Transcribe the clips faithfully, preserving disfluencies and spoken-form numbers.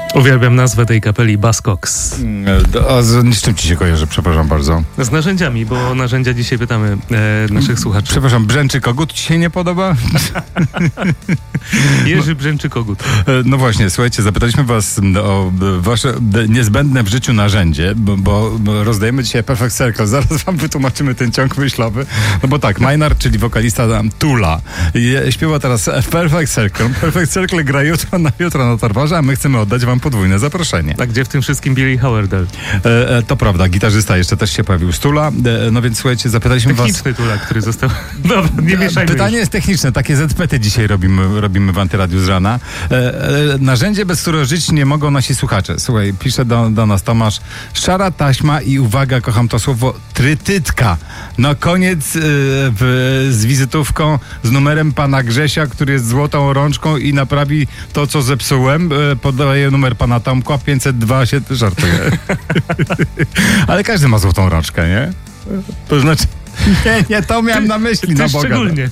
Uwielbiam nazwę tej kapeli Buzzcocks. A z czym ci się kojarzy, przepraszam bardzo? Z narzędziami, bo o narzędzia dzisiaj pytamy e, naszych słuchaczy. Przepraszam, brzęczy kogut ci się nie podoba? Jerzy brzęczy kogut. No właśnie, słuchajcie, zapytaliśmy was o wasze niezbędne w życiu narzędzie, bo, bo rozdajemy dzisiaj Perfect Circle. Zaraz wam wytłumaczymy ten ciąg myślowy. No bo tak, Maynard, czyli wokalista Tula, śpiewa teraz Perfect Circle. Perfect Circle gra jutro na, jutro na Tarwarze, a my chcemy oddać wam podwójne zaproszenie. A gdzie w tym wszystkim Billy Howerdel? E, e, to prawda, gitarzysta jeszcze też się pojawił z Tula. E, no więc słuchajcie, zapytaliśmy Techniczny was... Tula, który został... Dobra, nie mieszajmy Pytanie już. jest techniczne, takie zet pe te dzisiaj robimy, robimy w Antyradiu z rana. E, e, narzędzie, bez którego żyć nie mogą nasi słuchacze. Słuchaj, pisze do, do nas Tomasz, szara taśma i uwaga, kocham to słowo, trytytka. No koniec e, w, z wizytówką, z numerem pana Grzesia, który jest złotą rączką i naprawi to, co zepsułem. E, podaję numer pana Tomka, pięćset dwa, się żartuję. Ale każdy ma złotą rączkę, nie? To znaczy... Nie, nie, to miałem na myśli, Ty na Boga. szczególnie.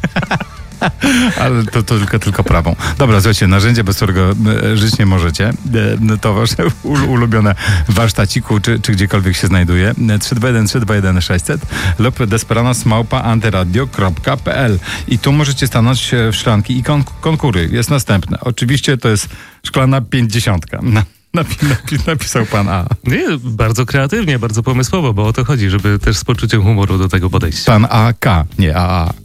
Ale to, to tylko, tylko prawą. Dobra, słuchajcie, narzędzie, bez którego e, żyć nie możecie. E, to wasze ul, ulubione w warsztaciku, czy, czy gdziekolwiek się znajduje. trzy dwa jeden trzy dwa jeden sześćset lub desperanos małpa antyradio kropka pe el. I tu możecie stanąć w szklanki i kon, konkury. Jest następne. Oczywiście to jest szklana pięćdziesiątka. No. Napi, napi, napisał pan A. Nie, bardzo kreatywnie, bardzo pomysłowo, bo o to chodzi, żeby też z poczuciem humoru do tego podejść. Pan A K, nie A A.